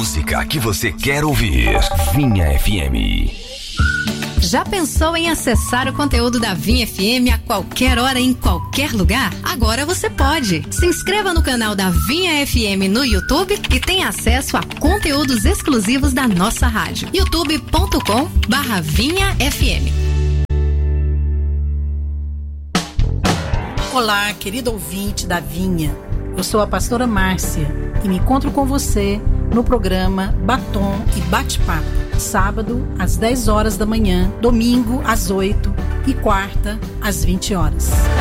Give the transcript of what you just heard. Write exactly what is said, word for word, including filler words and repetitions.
música que você quer ouvir. Vinha F M. Já pensou em acessar o conteúdo da Vinha F M a qualquer hora, em qualquer lugar? Agora você pode. Se inscreva no canal da Vinha F M no YouTube e tenha acesso a conteúdos exclusivos da nossa rádio. youtube ponto com barra Vinha F M. Olá, querido ouvinte da Vinha. Eu sou a pastora Márcia e me encontro com você no programa Batom e Bate-Papo. Sábado, às dez horas da manhã, domingo, às oito e quarta, às vinte horas.